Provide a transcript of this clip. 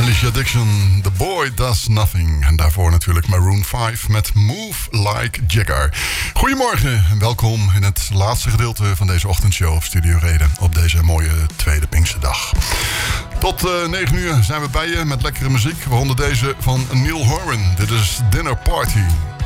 Alicia Dixon, The Boy Does Nothing. En daarvoor natuurlijk Maroon 5 met Move Like Jagger. Goedemorgen en welkom in het laatste gedeelte van deze ochtendshow op Studio Reden op deze mooie tweede Pinksterdag. Tot 9 uur zijn we bij je met lekkere muziek, waaronder deze van Neil Horan. Dit is Dinner Party.